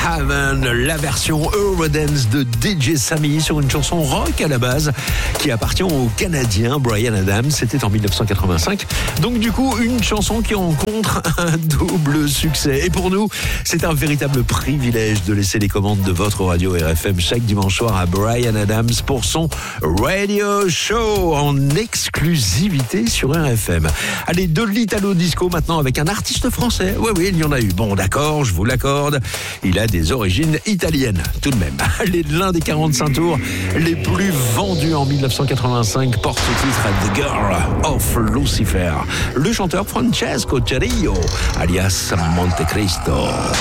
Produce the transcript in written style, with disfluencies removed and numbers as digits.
Heaven, la version Eurodance de DJ Sammy sur une chanson rock à la base qui appartient au Canadien Bryan Adams. C'était en 1985. Donc du coup, une chanson qui rencontre un double succès. Et pour nous, c'est un véritable privilège de laisser les commandes de votre radio RFM chaque dimanche soir à Bryan Adams pour son Radio Show en exclusivité sur RFM. Allez, de l'Italo Disco maintenant avec un artiste français. Oui, il y en a eu. Bon, d'accord, je vous l'accorde. Il a des origines italiennes, tout de même. Allez, l'un des 45 tours les plus vendus en 1985 porte ce titre The Girl of Lucifer. Le chanteur Francesco Cirillo, alias Monte Cristo.